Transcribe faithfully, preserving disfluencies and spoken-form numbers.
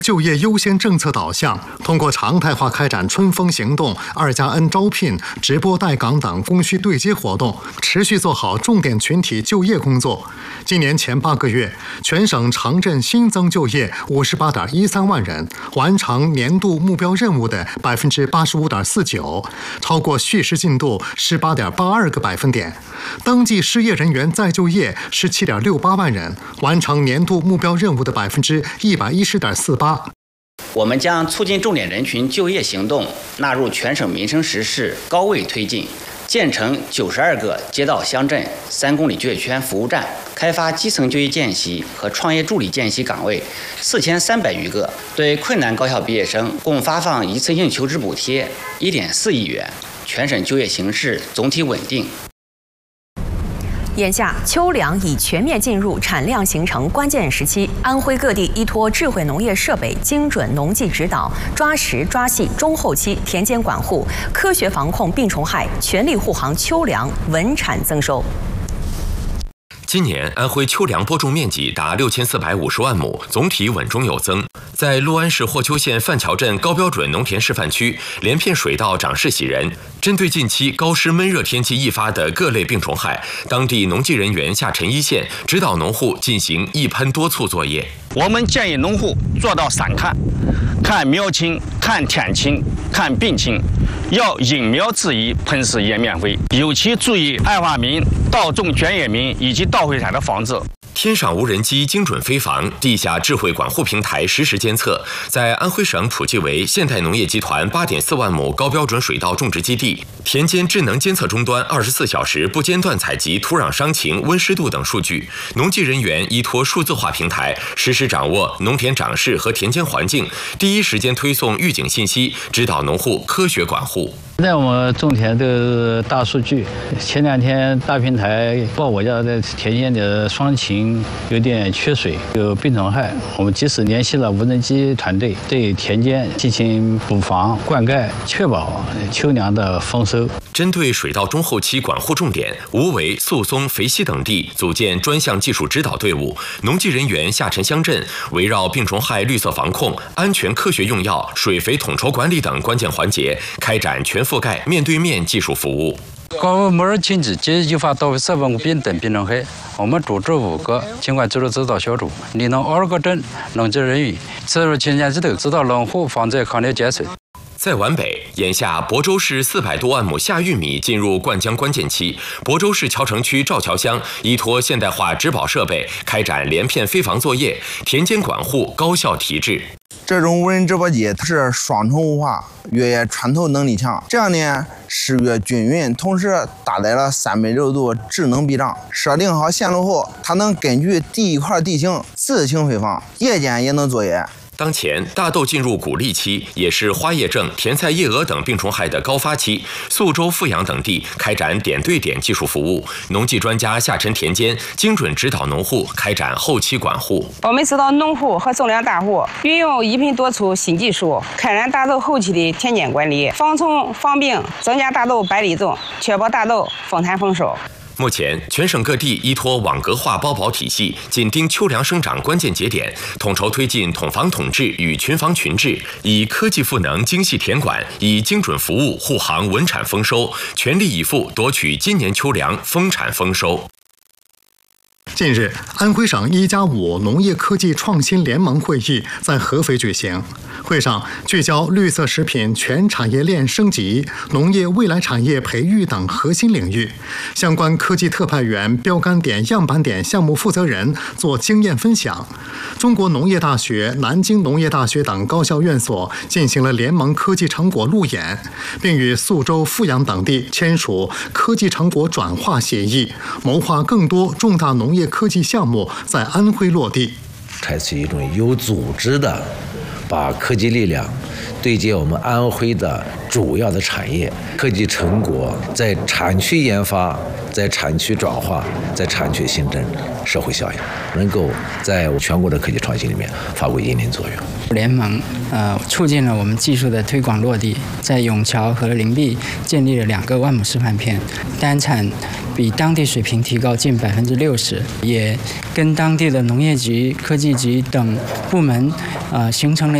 就业优先政策导向，通过常态化开展春风行动、二加 N 招聘、直播待岗等供需对接活动，持续做好重点群体就业工作。今年前八个月，全省城镇新增就业五十八点一三万人，完成年度目标任务的百分之八十五点四九，超过叙事进度十八点八二个百分点。登记失业人员再就业十七点六八万人，完成年度目标任务的百分之一百一十点四八。 我们将促进重点人群就业行动纳入全省民生实事，高位推进，建成九十二个街道乡镇三公里就业圈服务站，开发基层就业见习和创业助理见习岗位四千三百余个，对困难高校毕业生共发放一次性求职补贴一点四亿元，全省就业形势总体稳定。 眼下，秋粮已全面进入产量形成关键时期。安徽各地依托智慧农业设备、精准农技指导，抓实抓细中后期田间管护，科学防控病虫害，全力护航秋粮稳产增收。 今年安徽秋粮播种面积达六千四百五十万亩，总体稳中有增。在六安市霍丘县范桥镇高标准农田示范区，连片水稻长势喜人。针对近期高湿闷热天气易发的各类病虫害，当地农技人员下沉一线，指导农户进行一喷多促作业。 我们建议农户做到散看，看苗青、看田青、看病青，要引苗制宜，喷施颜面灰，尤其注意二化名、稻种卷叶名以及稻灰产的防治。 天上无人机精准飞防，地下智慧管护平台实时监测，在安徽省普及为现代农业集团八点四万亩高标准水稻种植基地，田间智能监测终端二十四小时不间断采集土壤伤情、温湿度等数据。农技人员依托数字化平台，实时掌握农田长势和田间环境，第一时间推送预警信息，指导农户科学管护。 现在我们种田都是大数据，前两天大平台报我家的田间的双晴有点缺水，有病虫害，我们及时联系了无人机团队，对田间进行补防灌溉，确保秋粮的丰收。 针对水稻中后期管护重点，无为、宿松、肥西等地组建专项技术指导队伍，农技人员下沉乡镇，围绕病虫害绿色防控、安全科学用药、水肥统筹管理等关键环节，开展全覆盖面对面技术服务。 高木耳青荠及诱发稻色纹病等病虫害，我们组织五个监管技术指导小组，拟弄二个镇农技人员，深入田间指导，指导农户防治抗裂减水。 在皖北，眼下亳州市四百多万亩夏玉米进入灌浆关键期。亳州市谯城区赵桥乡依托现代化植保设备，开展连片飞防作业，田间管护高效提质。 这种无人植保机它是双重雾化，越野穿透能力强，这样呢施越均匀，同时搭载了三百六十度智能避障。设定好线路后，它能根据地块地形自行飞防，夜间也能作业。 当前大豆进入谷粒期，也是花叶症、甜菜叶蛾等病虫害的高发期。宿州、阜阳等地开展点对点技术服务，农技专家下沉田间，精准指导农户开展后期管护。 我们指导农户和种粮大户运用一喷多促新技术，开展大豆后期的田间管理，防虫防病，增加大豆百粒种，确保大豆丰产丰收。 目前，全省各地依托网格化包保体系，紧盯秋粮生长关键节点，统筹推进统防统治与群防群治，以科技赋能精细田管，以精准服务护航稳产丰收，全力以赴夺取今年秋粮丰产丰收。 近日，安徽省一加五农业科技创新联盟会议在合肥举行。会上聚焦绿色食品全产业链升级、农业未来产业培育等核心领域，相关科技特派员、标杆点、样板点项目负责人做经验分享。中国农业大学、南京农业大学等高校院所进行了联盟科技成果路演，并与宿州、阜阳等地签署科技成果转化协议，谋划更多重大农业科技项目在安徽落地。 采取一种有组织的把科技力量对接我们安徽的主要的产业，科技成果在产区研发、在产区转化、在产区形成社会效应，能够在全国的科技创新里面发挥引领作用。 联盟呃促进了我们技术的推广落地，在永桥和灵璧建立了两个万亩示范片，单产比当地水平提高近百分之六十，也跟当地的农业局、科技局等部门呃形成了